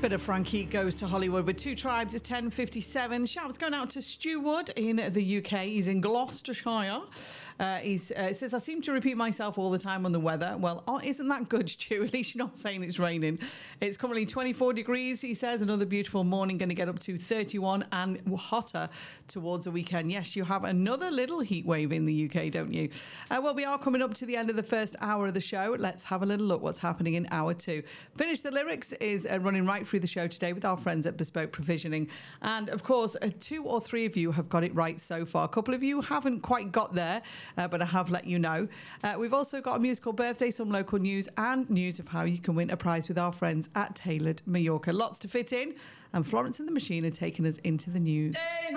Bit of Frankie Goes to Hollywood with Two Tribes. It's 10:57. Shouts going out to Stu Wood in the UK. He's in Gloucestershire. He says, I seem to repeat myself all the time on the weather. Well, isn't that good, Stu? At least you're not saying it's raining. It's currently 24 degrees, he says. Another beautiful morning, going to get up to 31 and hotter towards the weekend. Yes, you have another little heat wave in the UK, don't you? Well, we are coming up to the end of the first hour of the show. Let's have a little look what's happening in hour two. Finish the Lyrics is running right through the show today with our friends at Bespoke Provisioning. And, of course, 2 or 3 of you have got it right so far. A couple of you haven't quite got there, but I have let you know. We've also got a musical birthday, some local news, and news of how you can win a prize with our friends at Tailored Mallorca. Lots to fit in, and Florence and the Machine are taking us into the news.